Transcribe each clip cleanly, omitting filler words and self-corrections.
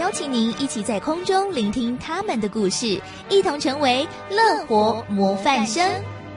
邀请您一起在空中聆听他们的故事，一同成为乐活模范生。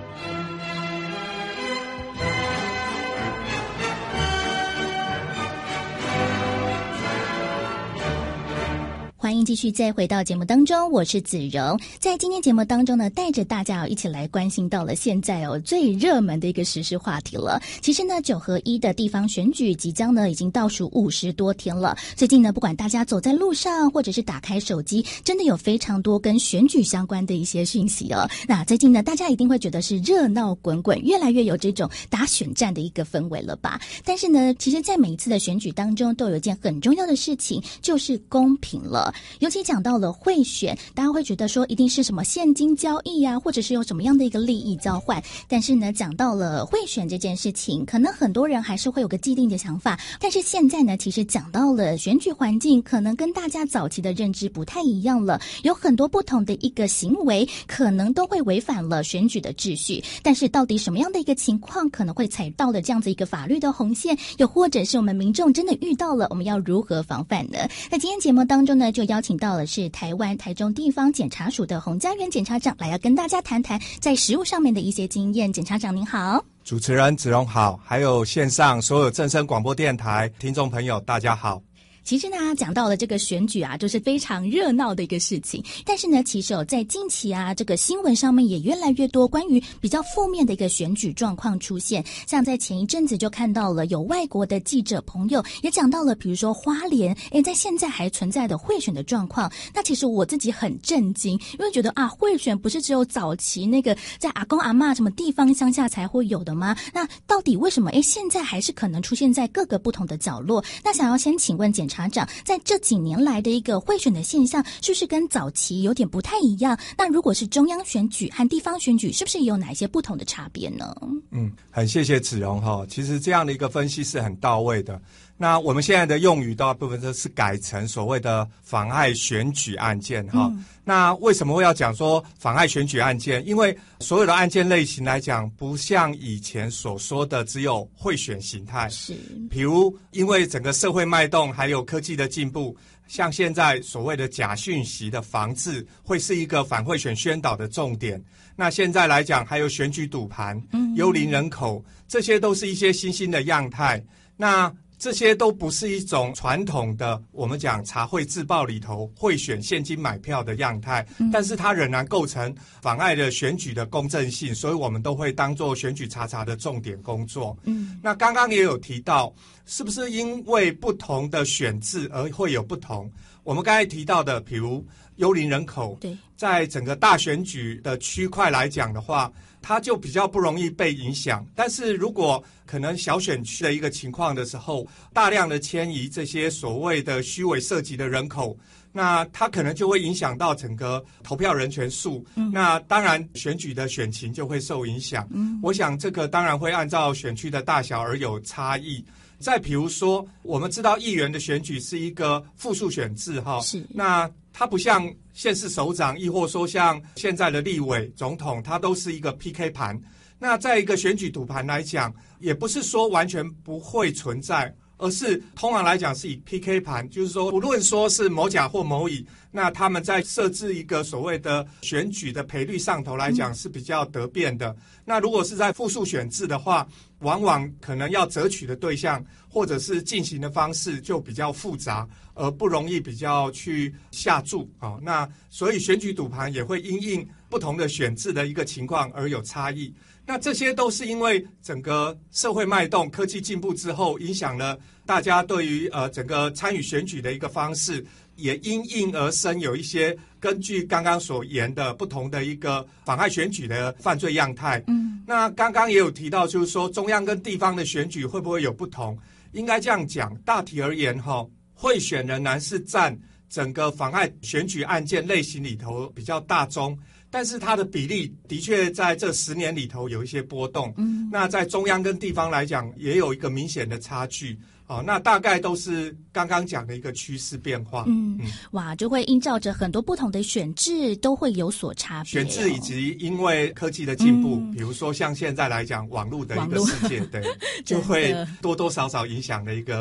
欢迎继续再回到节目当中，我是子荣。在今天节目当中呢，带着大家一起来关心到了现在最热门的一个时事话题了。其实呢，9合1的地方选举即将呢已经倒数50多天了。最近呢，不管大家走在路上，或者是打开手机，真的有非常多跟选举相关的一些讯息哦。那最近呢，大家一定会觉得是热闹滚滚，越来越有这种打选战的一个氛围了吧？但是呢，其实在每一次的选举当中，都有一件很重要的事情，就是公平了。尤其讲到了贿选，大家会觉得说一定是什么现金交易啊，或者是有什么样的一个利益交换。但是呢，讲到了贿选这件事情，可能很多人还是会有个既定的想法。但是现在呢，其实讲到了选举环境，可能跟大家早期的认知不太一样了，有很多不同的一个行为，可能都会违反了选举的秩序。但是到底什么样的一个情况可能会踩到了这样子一个法律的红线，又或者是我们民众真的遇到了，我们要如何防范呢？那今天节目当中呢，就邀请到了是台湾台中地方检察署的洪家元检察长来要跟大家谈谈在实务上面的一些经验。检察长您好。 主持人子荣好，还有线上所有正声广播电台听众朋友大家好。 其实呢，讲到了这个选举啊，就是非常热闹的一个事情。但是呢，其实在近期啊，这个新闻上面也越来越多关于比较负面的一个选举状况出现。像在前一阵子就看到了有外国的记者朋友也讲到了，比如说花莲，在现在还存在的贿选的状况。那其实我自己很震惊，因为觉得啊，贿选不是只有早期那个在阿公阿嬷什么地方乡下才会有的吗？那到底为什么现在还是可能出现在各个不同的角落？那想要先请问检察长，在这几年来的一个贿选的现象，是不是跟早期有点不太一样？那如果是中央选举和地方选举，是不是也有哪一些不同的差别呢？ 很谢谢子荣哈，其实这样的一个分析是很到位的。那我们现在的用语大部分都是改成所谓的妨碍选举案件哈。那为什么会要讲说妨碍选举案件？因为所有的案件类型来讲，不像以前所说的只有贿选形态。是，比如因为整个社会脉动还有科技的进步，像现在所谓的假讯息的防治，会是一个反贿选宣导的重点。那现在来讲，还有选举赌盘、幽灵人口，这些都是一些新兴的样态。那这些都不是一种传统的我们讲查贿自曝里头贿选现金买票的样态，但是它仍然构成妨碍了选举的公正性，所以我们都会当作选举查查的重点工作。那刚刚也有提到，是不是因为不同的选制而会有不同？我们刚才提到的，比如幽灵人口，对，在整个大选举的区块来讲的话，它就比较不容易被影响。但是如果可能小选区的一个情况的时候，大量的迁移这些所谓的虚伪涉及的人口，那它可能就会影响到整个投票人权数，那当然选举的选情就会受影响。我想这个当然会按照选区的大小而有差异。再比如说，我们知道议员的选举是一个复数选制哈，是，那它不像县市首长，亦或说像现在的立委、总统，它都是一个 PK 盘。那在一个选举赌盘来讲，也不是说完全不会存在，而是通常来讲是以 PK 盘，就是说不论说是某甲或某乙，那他们在设置一个所谓的选举的赔率上头来讲是比较得变的。那如果是在复数选制的话，往往可能要择取的对象或者是进行的方式就比较复杂，而不容易比较去下注啊。那所以选举赌盘也会因应不同的选制的一个情况而有差异。那这些都是因为整个社会脉动、科技进步之后，影响了大家对于整个参与选举的一个方式，也因应而生有一些根据刚刚所言的不同的一个妨碍选举的犯罪样态。那刚刚也有提到，就是说中央跟地方的选举会不会有不同？应该这样讲，大体而言贿选仍然是占整个妨碍选举案件类型里头比较大宗。但是它的比例的确在这10年里头有一些波动，那在中央跟地方来讲也有一个明显的差距。那大概都是刚刚讲的一个趋势变化。 哇，就会依照着很多不同的选制都会有所差别。 选制以及因为科技的进步，比如说像现在来讲网络的一个世界，对，就会多多少少影响了一个